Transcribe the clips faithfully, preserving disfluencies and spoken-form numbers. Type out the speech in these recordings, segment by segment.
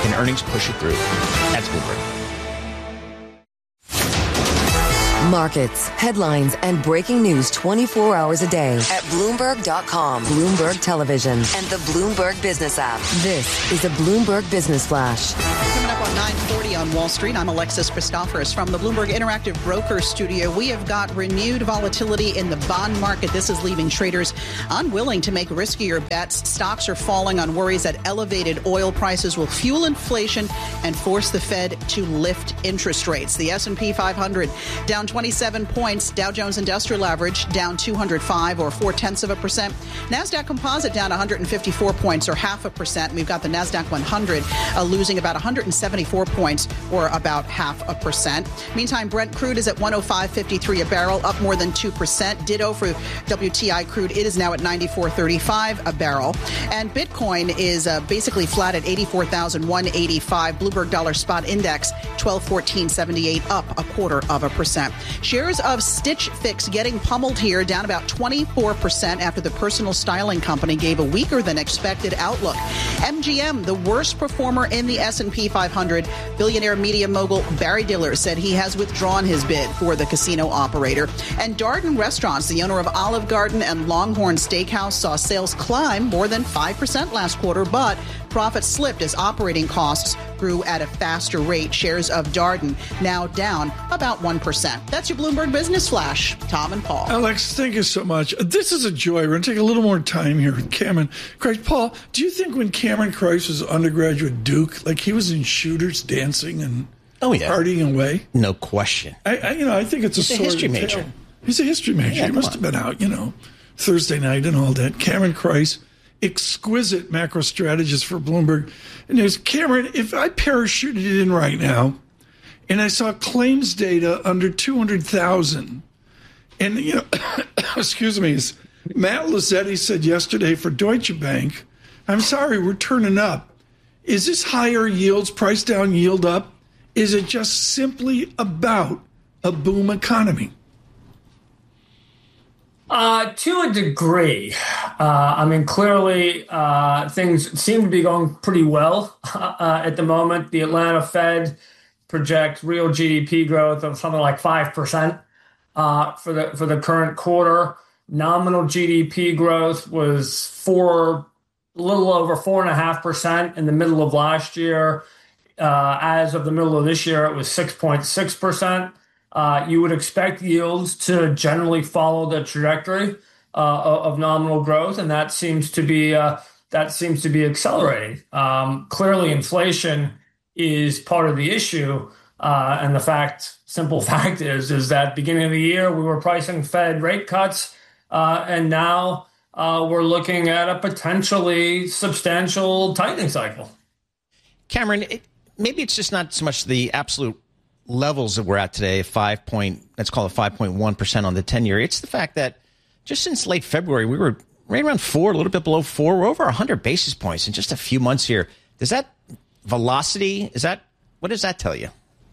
Can earnings push it through? That's Bloomberg. Markets, headlines, and breaking news twenty-four hours a day at Bloomberg dot com, Bloomberg Television, and the Bloomberg Business app. This is a Bloomberg Business Flash. Coming up on nine forty on Wall Street, I'm Alexis Christoforous from the Bloomberg Interactive Broker Studio. We have got renewed volatility in the bond market. This is leaving traders unwilling to make riskier bets. Stocks are falling on worries that elevated oil prices will fuel inflation and force the Fed to lift interest rates. The S and P five hundred down twenty-seven points. Dow Jones Industrial Average down two hundred five or four tenths of a percent. NASDAQ Composite down one hundred fifty-four points or half a percent. We've got the NASDAQ one hundred uh, losing about one hundred seventy-four points or about half a percent. Meantime, Brent crude is at one oh five fifty-three a barrel, up more than two percent. Ditto for W T I crude. It is now at ninety-four thirty-five a barrel. And Bitcoin is uh, basically flat at eighty-four thousand one hundred eighty-five. Bloomberg Dollar Spot Index twelve fourteen seventy-eight, up a quarter of a percent. Shares of Stitch Fix getting pummeled here, down about twenty-four percent after the personal styling company gave a weaker than expected outlook. M G M, the worst performer in the S and P five hundred. Billionaire media mogul Barry Diller said he has withdrawn his bid for the casino operator. And Darden Restaurants, the owner of Olive Garden and Longhorn Steakhouse, saw sales climb more than five percent last quarter, but profits slipped as operating costs grew at a faster rate. Shares of Darden now down about one percent. That's your Bloomberg Business Flash. Tom and Paul. Alex, thank you so much. This is a joy. We're going to take a little more time here with Cameron Kreuss. Paul, do you think when Cameron Kreuss was undergraduate at Duke, like he was in shooters dancing and oh, yeah. partying away? No question. I, I, you know, I think it's He's a, a history major. Tale. He's a history major. Yeah, he must on. have been out, you know, Thursday night and all that. Cameron Kreuss, exquisite macro strategist for Bloomberg. And there's Cameron, if I parachuted in right now and I saw claims data under two hundred thousand, and, you know, excuse me, as Matt Lazzetti said yesterday for Deutsche Bank, I'm sorry, we're turning up. Is this higher yields, price down, yield up? Is it just simply about a boom economy? Uh, to a degree. Uh, I mean, clearly uh, things seem to be going pretty well uh, at the moment. The Atlanta Fed projects real G D P growth of something like five percent uh, for the for the current quarter. Nominal G D P growth was four, a little over four and a half percent in the middle of last year. Uh, as of the middle of this year, it was six point six percent. Uh, you would expect yields to generally follow the trajectory uh, of nominal growth, and that seems to be uh, that seems to be accelerating. Um, clearly, inflation is part of the issue, uh, and the fact, simple fact is, is that beginning of the year we were pricing Fed rate cuts, uh, and now uh, we're looking at a potentially substantial tightening cycle. Cameron, it, maybe it's just not so much the absolute levels that we're at today, five point, let's call it five point one percent on the ten-year. It's the fact that just since late February, we were right around four, a little bit below four. We're over one hundred basis points in just a few months here. Does that velocity, is that, what does that tell you?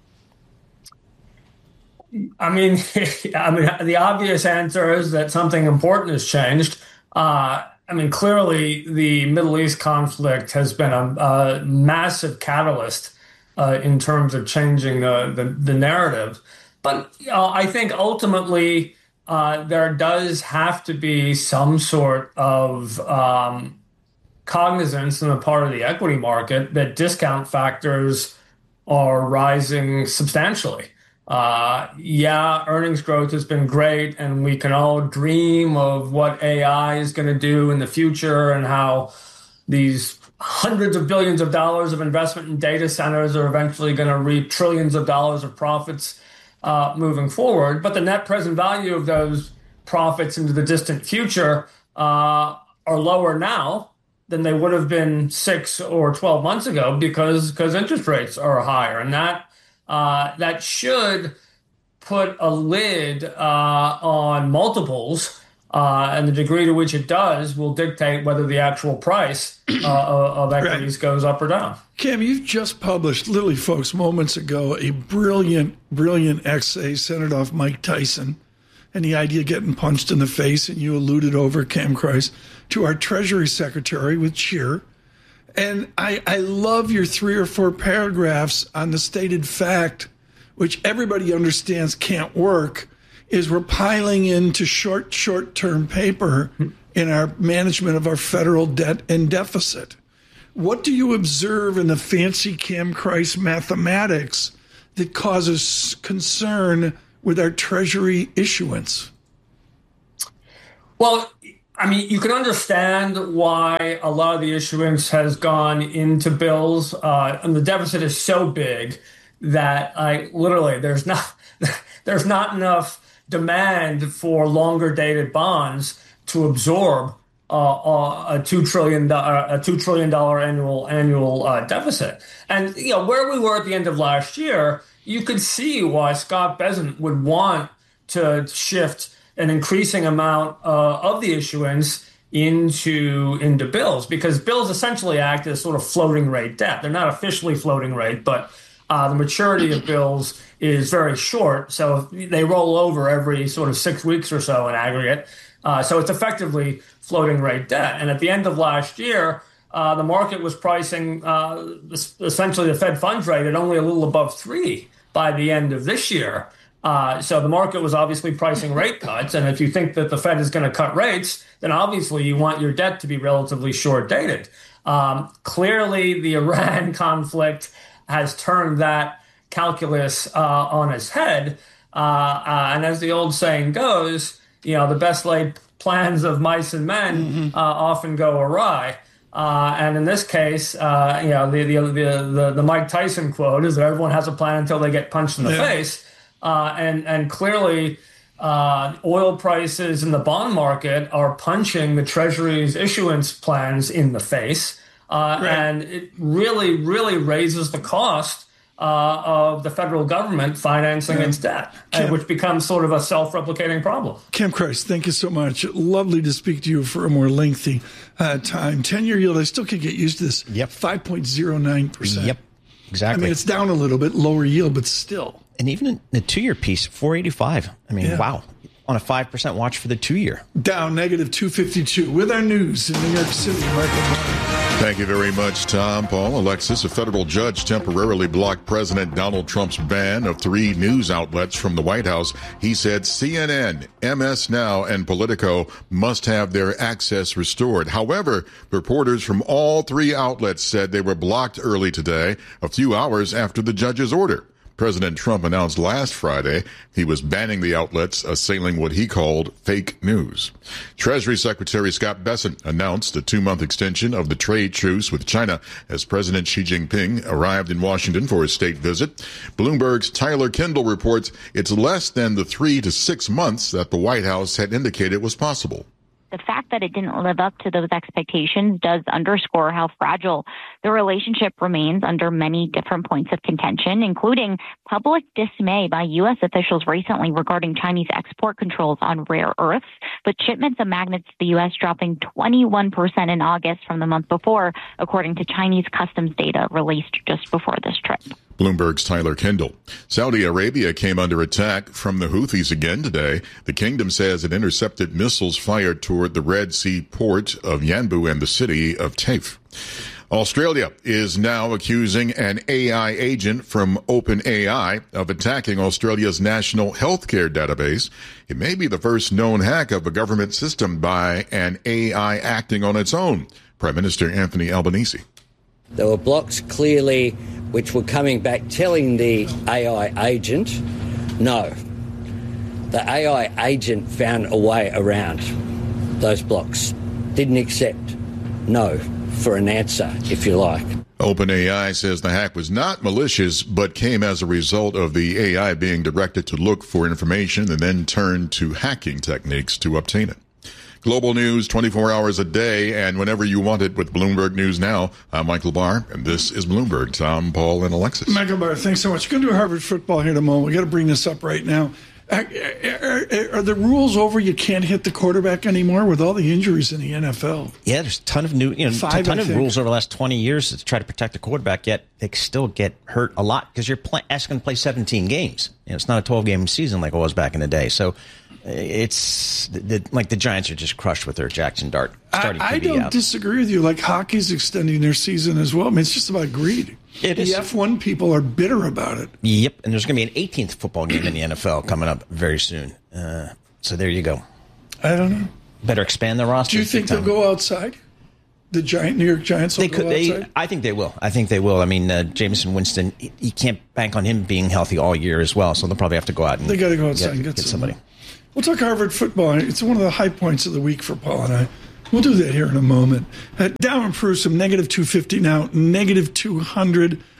I mean, I mean, the obvious answer is that something important has changed. Uh, I mean, clearly the Middle East conflict has been a, a massive catalyst Uh, in terms of changing the, the, the narrative. But uh, I think ultimately uh, there does have to be some sort of um, cognizance on the part of the equity market that discount factors are rising substantially. Uh, yeah, earnings growth has been great, and we can all dream of what A I is going to do in the future and how these hundreds of billions of dollars of investment in data centers are eventually going to reap trillions of dollars of profits uh, moving forward. But the net present value of those profits into the distant future uh, are lower now than they would have been six or twelve months ago because because interest rates are higher. And that uh, that should put a lid uh, on multiples. Uh, and the degree to which it does will dictate whether the actual price uh, of equities right. goes up or down. Cam, you've just published, literally, folks, moments ago, a brilliant, brilliant essay centered off Mike Tyson and the idea of getting punched in the face, and you alluded over, Cam Kreuss, to our Treasury Secretary with cheer. And I, I love your three or four paragraphs on the stated fact, which everybody understands can't work, is we're piling into short, short-term paper in our management of our federal debt and deficit. What do you observe in the fancy Cam Krice mathematics that causes concern with our Treasury issuance? Well, I mean, you can understand why a lot of the issuance has gone into bills, uh, and the deficit is so big that I literally there's not there's not enough demand for longer dated bonds to absorb uh, a two trillion dollar a two trillion dollar annual annual uh, deficit. And you know where we were at the end of last year, you could see why Scott Bessent would want to shift an increasing amount uh, of the issuance into into bills, because bills essentially act as sort of floating rate debt. They're not officially floating rate, but uh, the maturity of bills is very short, so they roll over every sort of six weeks or so in aggregate. Uh, so it's effectively floating rate debt. And at the end of last year, uh, the market was pricing uh, essentially the Fed funds rate at only a little above three by the end of this year. Uh, so the market was obviously pricing rate cuts. And if you think that the Fed is going to cut rates, then obviously you want your debt to be relatively short dated. Um, clearly, the Iran conflict has turned that calculus uh, on its head. Uh, uh, and as the old saying goes, you know, the best laid plans of mice and men mm-hmm. uh, often go awry. Uh, and in this case, uh, you know, the, the the the the Mike Tyson quote is that everyone has a plan until they get punched in the yeah. face. Uh, and and clearly, uh, oil prices in the bond market are punching the Treasury's issuance plans in the face. Uh, right. And it really, really raises the cost uh, of the federal government financing yeah. its debt, Cam, which becomes sort of a self-replicating problem. Cam Krice, thank you so much. Lovely to speak to you for a more lengthy uh, time. ten-year yield, I still can't get used to this. Yep. five point oh nine percent. Yep, exactly. I mean, it's down a little bit, lower yield, but still. And even in the two-year piece, four eighty-five. I mean, yeah. wow. On a five percent watch for the two-year. Down negative two fifty-two. With our news in New York City, Michael Barr. Thank you very much, Tom. Paul, Alexis, a federal judge temporarily blocked President Donald Trump's ban of three news outlets from the White House. He said C N N, M S Now, and Politico must have their access restored. However, reporters from all three outlets said they were blocked early today, a few hours after the judge's order. President Trump announced last Friday he was banning the outlets assailing what he called fake news. Treasury Secretary Scott Bessent announced a two-month extension of the trade truce with China as President Xi Jinping arrived in Washington for his state visit. Bloomberg's Tyler Kendall reports it's less than the three to six months that the White House had indicated was possible. The fact that it didn't live up to those expectations does underscore how fragile the relationship remains under many different points of contention, including public dismay by U S officials recently regarding Chinese export controls on rare earths, with shipments of magnets to the U S dropping twenty-one percent in August from the month before, according to Chinese customs data released just before this trip. Bloomberg's Tyler Kendall. Saudi Arabia came under attack from the Houthis again today. The kingdom says it intercepted missiles fired toward the Red Sea port of Yanbu and the city of Taif. Australia is now accusing an A I agent from OpenAI of attacking Australia's national healthcare database. It may be the first known hack of a government system by an A I acting on its own. Prime Minister Anthony Albanese. There were blocks clearly which were coming back telling the A I agent, no. The A I agent found a way around those blocks. Didn't accept no for an answer, if you like. OpenAI says the hack was not malicious, but came as a result of the A I being directed to look for information and then turn to hacking techniques to obtain it. Global news twenty-four hours a day and whenever you want it with Bloomberg News Now. I'm Michael Barr, and this is Bloomberg. Tom, Paul, and Alexis. Michael Barr, thanks so much. Going to do Harvard football here in a moment. We got to bring this up right now. Are, are, are the rules over? You can't hit the quarterback anymore with all the injuries in the N F L. Yeah, there's a ton of new, you know, Five, a ton of rules over the last twenty years to try to protect the quarterback. Yet they still get hurt a lot because you're play, asking to play seventeen games. You know, it's not a twelve game season like it was back in the day. So It's the, the, like the Giants are just crushed with their Jackson Dart starting I, I Q B don't out. disagree with you. Like hockey's extending their season as well. I mean, it's just about greed. It the is. F one people are bitter about it. Yep, and there's going to be an eighteenth football game in the N F L coming up very soon. Uh, so there you go. I don't know. Better expand the roster. Do you think they'll go outside? The Giant New York Giants will They go could. They, outside? I think they will. I think they will. I mean, uh, Jameson Winston, he, you can't bank on him being healthy all year as well. So they'll probably have to go out and They got to go outside get, and get, get somebody. somebody. We'll talk Harvard football. It's one of the high points of the week for Paul and I. We'll do that here in a moment. Uh, Dow and Prusa, negative two fifty now, negative two hundred.